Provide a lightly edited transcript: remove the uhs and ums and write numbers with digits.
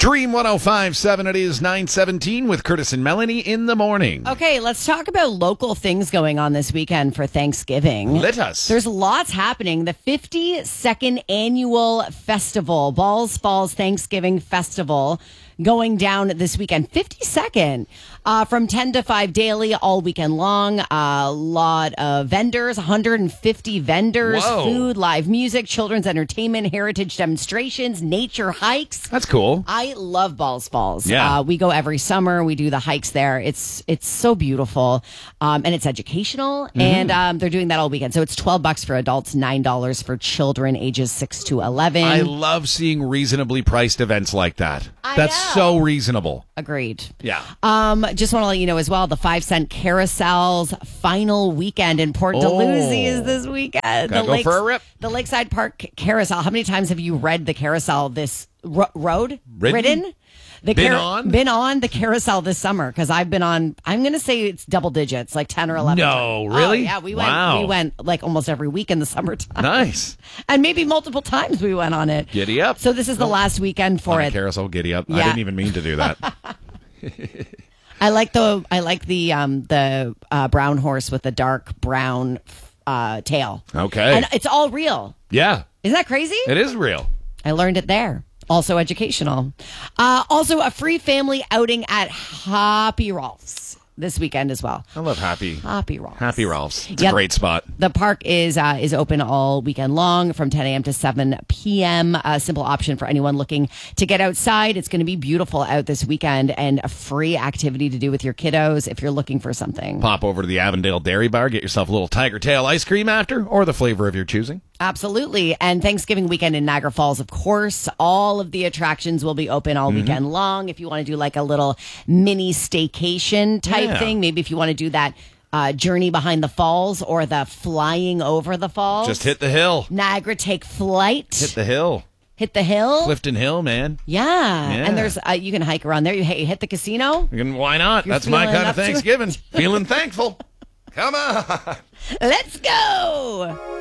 Dream 105.7, it is 9:17 with Curtis and Melanie in the morning. Okay, let's talk about local things going on this weekend for Thanksgiving. Let us. There's lots happening. The 52nd annual festival, Balls Falls Thanksgiving Festival, going down this weekend. 52nd, from 10 to 5 daily, all weekend long. A lot of vendors, 150 vendors, Whoa. food, live music, children's entertainment, heritage demonstrations, nature hikes. That's cool. I love Balls Falls. Yeah. We go every summer. We do the hikes there. It's so beautiful, and it's educational. And they're doing that all weekend. So it's $12 for adults, $9 for children ages 6 to 11. I love seeing reasonably priced events like that. That's so reasonable. Agreed. Yeah. Just want to let you know as well, the 5-cent carousels final weekend in Port Dalhousie is this weekend. Gotta go for a rip. The Lakeside Park Carousel. How many times have you read the carousel this road? Ridden? Been on the carousel this summer because I've been on. I'm going to say it's double digits, like 10 or 11. No, really? Oh, yeah, we went. Wow. We went like almost every week in the summertime. Nice. And maybe multiple times we went on it. Giddy up. So this is the last weekend for it. Carousel, giddy up. I Yeah. didn't even mean to do that. I like the brown horse with the dark brown tail. Okay. And it's all real. Yeah. Isn't that crazy? It is real. I learned it there. Also educational. Also a free family outing at Happy Rolf's this weekend as well. I love Happy Rolf's. Happy Rolf's. It's Yep. a great spot. The park is open all weekend long from 10 a.m. to 7 p.m. A simple option for anyone looking to get outside. It's going to be beautiful out this weekend and a free activity to do with your kiddos if you're looking for something. Pop over to the Avondale Dairy Bar, get yourself a little Tiger Tail ice cream after, or the flavor of your choosing. Absolutely. And Thanksgiving weekend in Niagara Falls, of course, all of the attractions will be open all weekend long. If you want to do like a little mini staycation type thing, maybe if you want to do that journey behind the falls or the flying over the falls. Just hit the hill. Niagara, take flight. Hit the hill. Hit the hill. Clifton Hill, man. Yeah. And there's you can hike around there. You hit the casino. Why not? That's my kind of Thanksgiving. Feeling thankful. Come on. Let's go.